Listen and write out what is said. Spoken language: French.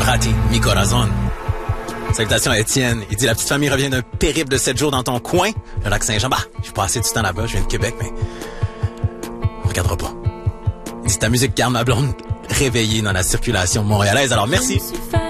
Sembrati, mi corazon. Salutations à Étienne. Il dit, la petite famille revient d'un périple de 7 jours dans ton coin. Le lac Saint-Jean. Bah, j'ai passé du temps là-bas. Je viens de Québec, mais on regardera pas. Il dit, ta musique garde ma blonde réveillée dans la circulation montréalaise. Alors, merci.